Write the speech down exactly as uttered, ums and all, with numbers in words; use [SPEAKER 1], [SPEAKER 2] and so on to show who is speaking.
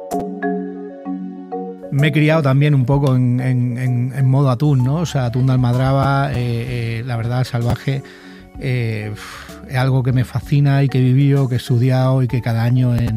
[SPEAKER 1] Me he criado también un poco en, en, en, en modo atún, ¿no? O sea, atún de almadraba, eh, eh, la verdad, salvaje. Eh, es algo que me fascina y que he vivido, que he estudiado y que cada año en